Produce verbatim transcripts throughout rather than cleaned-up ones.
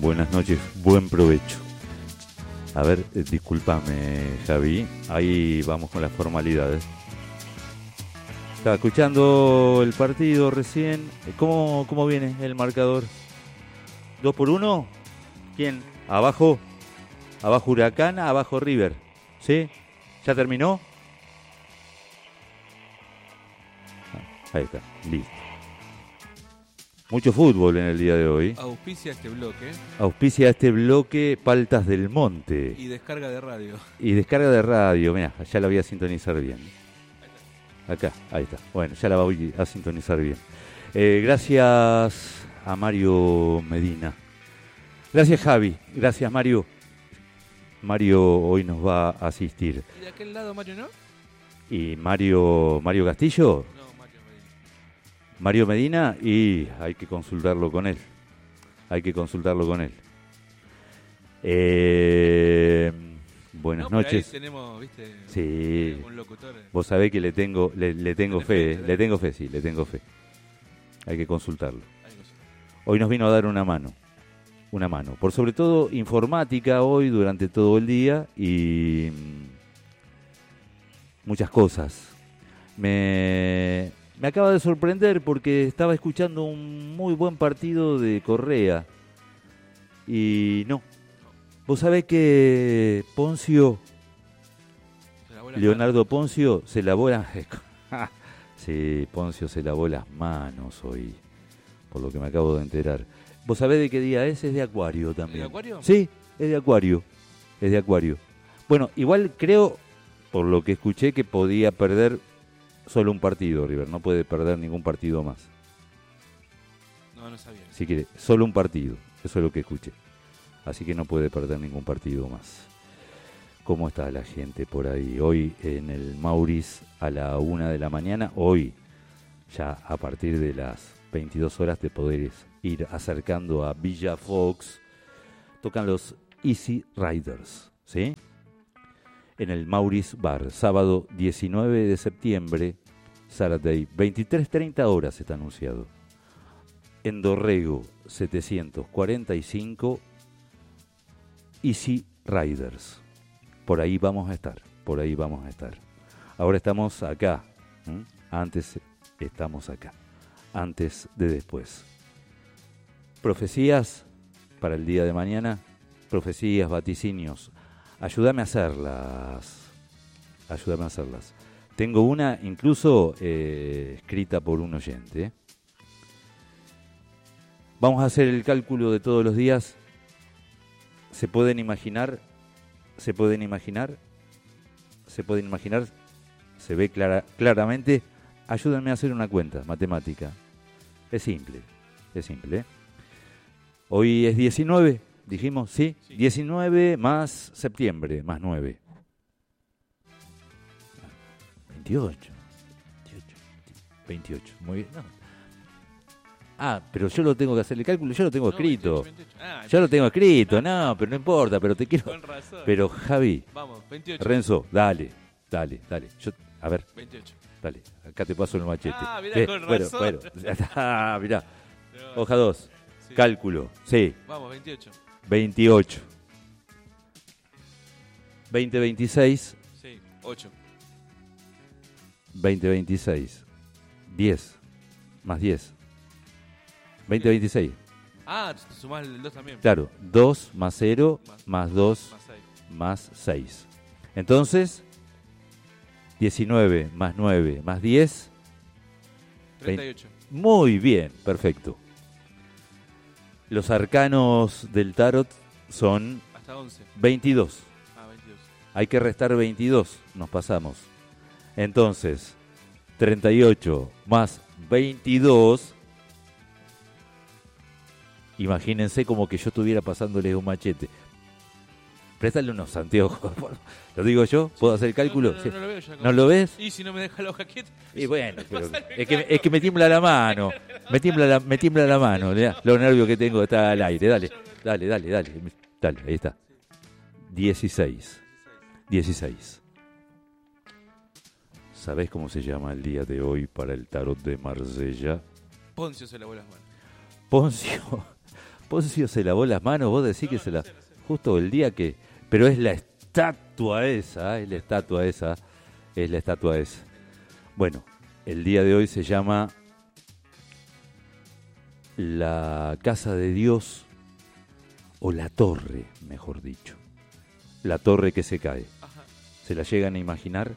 buenas noches, buen provecho. A ver, eh, discúlpame, Javi, ahí vamos con las formalidades. Estaba escuchando el partido recién. ¿Cómo, cómo viene el marcador? ¿Dos por uno? ¿Quién? ¿Abajo? ¿Abajo Huracán? ¿Abajo River? ¿Sí? ¿Ya terminó? Ahí está, listo. Mucho fútbol en el día de hoy. Auspicia este bloque. Auspicia este bloque Paltas del Monte. Y descarga de radio. Y descarga de radio. Mirá, ya la voy a sintonizar bien. Acá, ahí está. Bueno, ya la voy a sintonizar bien. Eh, gracias a Mario Medina. Gracias, Javi. Gracias, Mario. Mario hoy nos va a asistir. ¿Y de aquel lado Mario no? ¿Y Mario, Mario Castillo? No, Mario Medina. Mario Medina, y hay que consultarlo con él. Hay que consultarlo con él. Eh, buenas no, noches. Ahí tenemos, ¿viste? Sí. Un locutor. Vos sabés que le tengo, le, le tengo fe, fe, le tengo fe, sí, le tengo fe. Hay que consultarlo. Hay que consultarlo. Hoy nos vino a dar una mano. Una mano. Por sobre todo informática hoy durante todo el día y muchas cosas. Me, me acaba de sorprender porque estaba escuchando un muy buen partido de Correa y no. Vos sabés que Poncio, Leonardo Poncio, se lavó las... sí, Poncio se lavó las manos hoy, por lo que me acabo de enterar. ¿Vos sabés de qué día es? Es de Acuario también. ¿Es de Acuario? Sí, es de Acuario. Es de Acuario. Bueno, igual creo, por lo que escuché, que podía perder solo un partido, River. No puede perder ningún partido más. No, no sabía. Si quiere, solo un partido. Eso es lo que escuché. Así que no puede perder ningún partido más. ¿Cómo está la gente por ahí? Hoy en el Maurice a la una de la mañana. Hoy, ya a partir de las veintidós horas, te podés ir acercando a Villa Fox. Tocan los Easy Riders, ¿sí? En el Maurice Bar, sábado diecinueve de septiembre, Saturday, veintitrés treinta horas está anunciado. En Dorrego setecientos cuarenta y cinco, Easy Riders. Por ahí vamos a estar, por ahí vamos a estar. Ahora estamos acá, ¿m? Antes estamos acá, antes de después. Profecías para el día de mañana, profecías, vaticinios. Ayúdame a hacerlas, ayúdame a hacerlas. Tengo una incluso eh, escrita por un oyente. Vamos a hacer el cálculo de todos los días. ¿Se pueden imaginar? ¿Se pueden imaginar? ¿Se pueden imaginar? Se ve clara, claramente. Ayúdenme a hacer una cuenta matemática. Es simple, es simple, ¿eh? Hoy es diecinueve, dijimos, ¿sí? Sí. diecinueve más septiembre, más nueve. veintiocho. veintiocho. veintiocho, muy bien. No. Ah, pero yo lo tengo que hacer el cálculo, yo lo tengo No, escrito. veintiocho, veintiocho. Ah, Yo lo tengo escrito, no, pero no importa, pero te quiero... Con razón. Pero Javi, Vamos, veintiocho. Renzo, dale, dale, dale. Yo, a ver, veintiocho. dale, acá te paso el machete. Ah, mirá, Eh, con bueno, razón. bueno, ah, mirá, No, hoja dos, sí. cálculo, sí, Vamos, veintiocho. veintiocho. veinte veintiséis, Sí, ocho. veinte veintiséis, diez, más diez. veinte veintiséis, Ah, te sumás el dos también. claro, dos más cero, Más- más dos, Más seis. más seis. Entonces, diecinueve más nueve más diez. treinta y ocho. Muy bien, perfecto. Los arcanos del tarot son Hasta once. veintidós. Ah, veintidós. Hay que restar veintidós, nos pasamos. Entonces, treinta y ocho más veintidós. Imagínense como que yo estuviera pasándole un machete. Préstale unos anteojos. ¿Lo digo yo? ¿Puedo hacer el cálculo? No, no, Sí. no, no lo veo yo. ¿No lo ves? Y si no me deja la hoja quieta. Y bueno, pero Pasame es que, algo. es que me tiembla la mano. Me tiembla la, me tiembla la mano. Mirá, los nervios que tengo está al aire. Dale, dale, dale, dale. Dale, ahí está. dieciséis. dieciséis. ¿Sabés cómo se llama el día de hoy para el tarot de Marsella? Poncio se lavó las manos. Poncio, Poncio se lavó las manos, vos decís No, que no se la... sé, no sé. Justo el día que... Pero es la estatua esa, es la estatua esa, es la estatua esa. Bueno, el día de hoy se llama la Casa de Dios, o la torre, mejor dicho. La torre que se cae. Ajá. ¿Se la llegan a imaginar?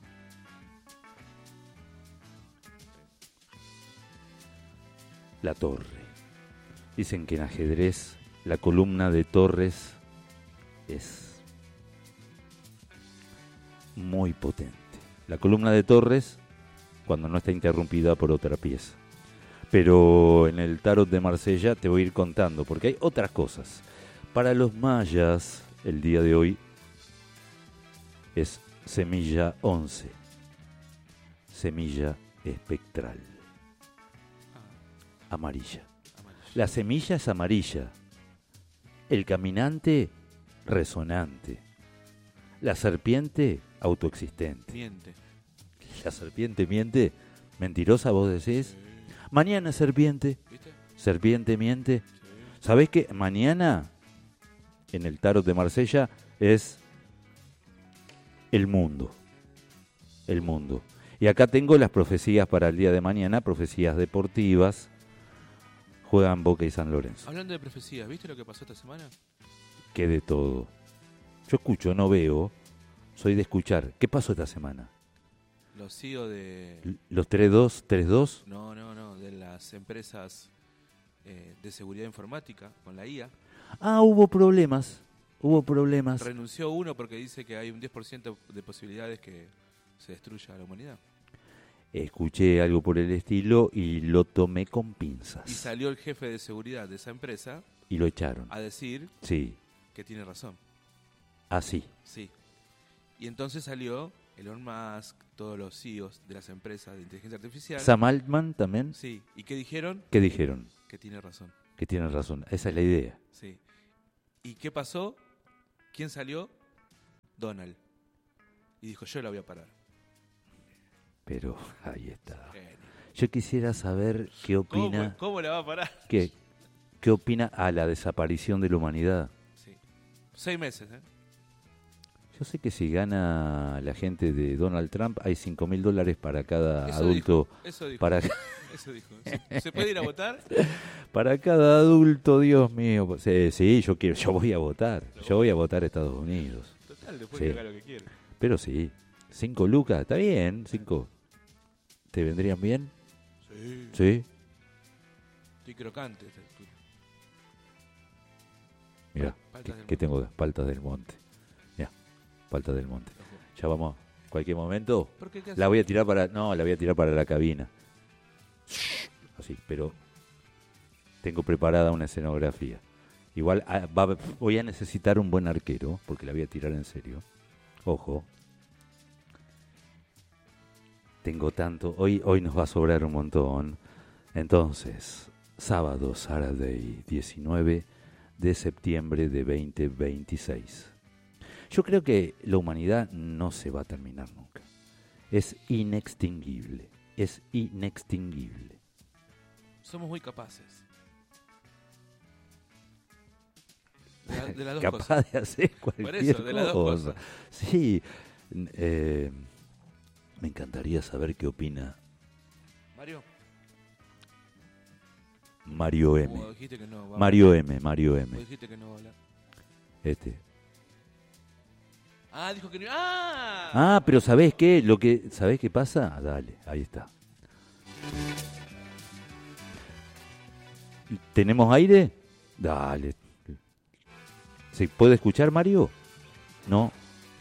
La torre. Dicen que en ajedrez la columna de torres es muy potente. La columna de torres cuando no está interrumpida por otra pieza. Pero en el tarot de Marsella te voy a ir contando, porque hay otras cosas. Para los mayas, el día de hoy es semilla once. Semilla espectral. Ah, Amarilla. amarillo. La semilla es amarilla. El caminante, resonante. La serpiente, autoexistente. Miente. La serpiente miente. Mentirosa, vos decís. Sí. Mañana serpiente. ¿Viste? Serpiente miente. Sí. ¿Sabés que mañana, en el tarot de Marsella, es el mundo? El mundo. Y acá tengo las profecías para el día de mañana, profecías deportivas. Juegan Boca y San Lorenzo. Hablando de profecías, ¿viste lo que pasó esta semana? Que de todo. Yo escucho, no veo. Soy de escuchar. ¿Qué pasó esta semana? Los C E O de... L- ¿Los tres dos, tres dos? No, no, no, de las empresas eh, de seguridad informática con la I A. Ah, hubo problemas. Hubo problemas. Renunció uno porque dice que hay un diez por ciento de posibilidades que se destruya la humanidad. Escuché algo por el estilo y lo tomé con Y pinzas. salió el jefe de seguridad de esa empresa Y lo echaron. a decir Sí, que tiene razón. así. Sí. Y entonces salió Elon Musk, todos los C E Os de las empresas de inteligencia artificial. Sam Altman también. Sí. ¿Y qué dijeron? ¿Qué dijeron? Que tiene razón. Que tienen razón. Esa es la idea. Sí. ¿Y qué pasó? ¿Quién salió? Donald. Y dijo, yo la voy a parar. Pero ahí está. Genio. Yo quisiera saber qué ¿Cómo, opina, ¿Cómo la va a parar? qué, qué opina a la desaparición de la humanidad. Sí. Seis meses, ¿eh? Yo sé que si gana la gente de Donald Trump hay cinco mil dólares para cada Eso adulto. dijo, eso dijo. Para, Eso dijo. ¿Se, se puede ir a votar? para cada adulto, Dios mío. Sí, sí, yo quiero, yo voy a votar. Yo voy a votar a Estados Unidos. Total, después Sí. que haga lo que quiere. Pero sí, cinco lucas, está bien, cinco. ¿Te vendrían bien? Sí. Sí. Estoy crocante. Estoy- Mira, Paltas que, del que monte. tengo paltas del monte. Mira, paltas del monte. Ojo. Ya vamos, cualquier momento. ¿Por qué? ¿Qué La hace? voy a tirar para, no, la voy a tirar para la cabina. Así, pero tengo preparada una escenografía. Igual ah, va- voy a necesitar un buen arquero, porque la voy a tirar en serio. Ojo. Tengo tanto, hoy, hoy nos va a sobrar un montón. Entonces, sábado, Saturday, diecinueve de septiembre de veinte veintiséis. Yo creo que la humanidad no se va a terminar nunca. Es inextinguible. Es inextinguible. Somos muy capaces. De, la- de las dos Capaz cosas. de hacer cualquier eso, de las dos cosa. cosas. Sí. eh, me encantaría saber qué opina Mario, Mario M. como dijiste que no va a Mario M. Mario hablar. M. Vos dijiste que no va a hablar. Este. Ah, dijo que no. ¡Ah! Ah, pero ¿sabés qué? Lo que, ¿sabés qué pasa? Ah, dale, ahí está. ¿Tenemos aire? Dale. ¿Se puede escuchar, Mario? No.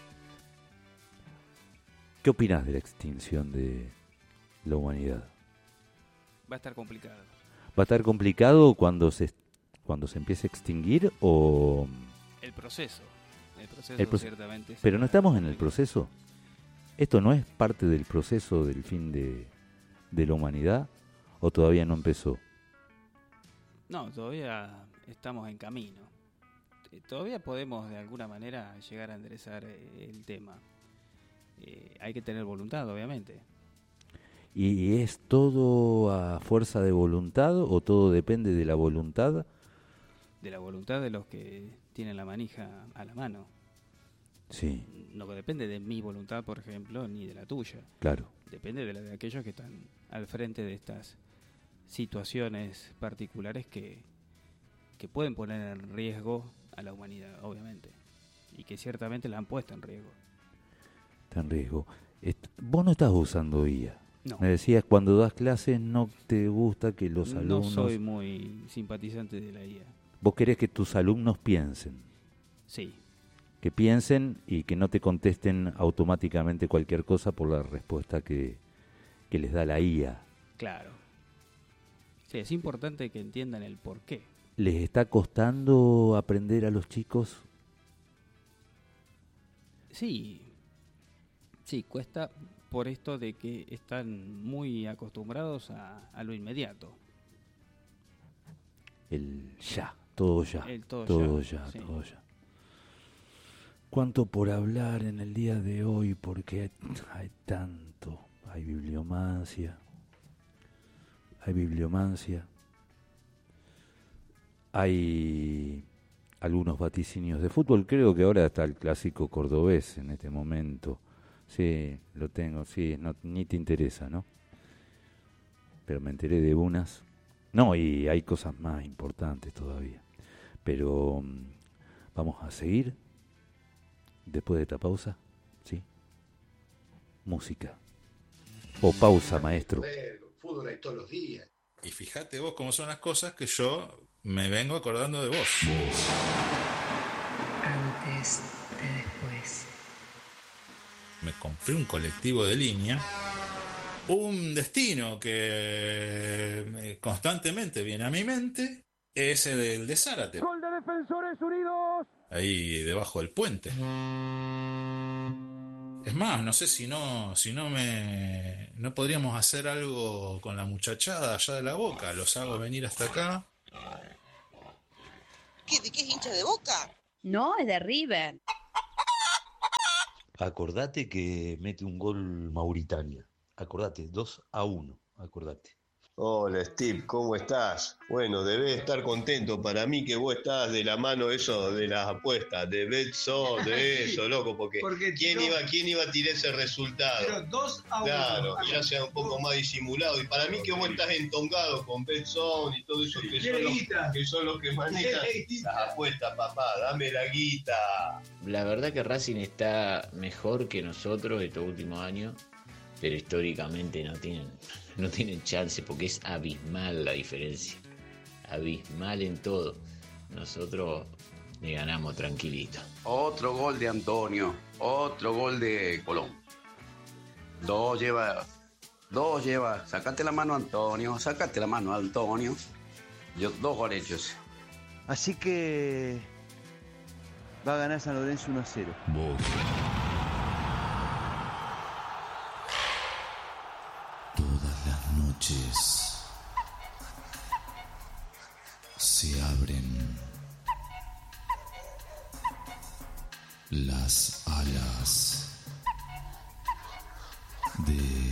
¿Qué opinas de la extinción de la humanidad? Va a estar complicado. ¿Va a estar complicado cuando se cuando se empiece a extinguir o...? El proceso. El proceso, El proce- ciertamente. Pero no será estamos en el complicado. proceso. ¿Esto no es parte del proceso del fin de, de la humanidad o todavía no empezó? No, todavía estamos en camino. Eh, Todavía podemos de alguna manera llegar a enderezar eh, el tema. Eh, hay que tener voluntad, obviamente. ¿Y es todo a fuerza de voluntad o todo depende de la voluntad de la voluntad de los que tienen la manija a la mano. Sí. No depende de mi voluntad, por ejemplo, ni de la tuya. Claro. Depende de la de aquellos que están al frente de estas situaciones particulares que, que pueden poner en riesgo a la humanidad, obviamente. Y que ciertamente la han puesto en riesgo. Está en riesgo. Est- vos no estás usando I A. No. Me decías, cuando das clases no te gusta que los No alumnos... soy muy simpatizante de la I A. Vos querés que tus alumnos piensen. Sí. Que piensen y que no te contesten automáticamente cualquier cosa por la respuesta que, que les da la I A. Claro. Sí, es importante que entiendan el porqué. ¿Les está costando aprender a los chicos? Sí. Sí, cuesta por esto de que están muy acostumbrados a, a lo inmediato. El ya, todo ya. El todo todo ya, ya, sí. todo ya. Cuánto por hablar en el día de hoy, porque hay, hay tanto. Hay bibliomancia. Hay bibliomancia. Hay algunos vaticinios de fútbol. Creo que ahora está el clásico cordobés en este momento. Sí, lo tengo, sí, no, ni te interesa, ¿no? Pero me enteré de unas. No, y hay cosas más importantes todavía. Pero um, vamos a seguir después de esta pausa, ¿sí? Música. O pausa, maestro. Fútbol hay todos los días. Y fíjate vos cómo son las cosas que yo me vengo acordando de vos. Antes de después. Me compré un colectivo de línea, un destino que constantemente viene a mi mente es el de Zárate. ¡Gol de Defensores Unidos! Ahí debajo del puente. Es más, no sé si no, si no me, no podríamos hacer algo con la muchachada allá de la Boca. Los hago venir hasta acá. ¿Qué, ¿De qué es hincha de Boca? No, es de River. Acordate que mete un gol Mauritania. Acordate, dos a uno. Acordate. Hola Steve, ¿cómo estás? Bueno, debes estar contento. Para mí que vos estás de la mano eso de las apuestas, de Betson, de eso, loco, porque, Porque ¿quién, tiró- iba, ¿quién iba a tirar ese resultado? Pero dos a uno. Claro, ya sea un poco más disimulado. Y para mí que vos estás entongado con Betson y todo eso, que son, los, Guita. que son los que manejan las apuestas, papá. Dame la guita. La verdad que Racing está mejor que nosotros estos últimos años, pero históricamente no tienen, no tienen chance porque es abismal la diferencia. Abismal en todo. Nosotros le ganamos tranquilito. Otro gol de Antonio, otro gol de Colón. Dos lleva, dos lleva, sacate la mano Antonio, sacate la mano Antonio. Yo, dos goles hechos. Así que va a ganar San Lorenzo uno a cero. Todas las noches se abren las alas de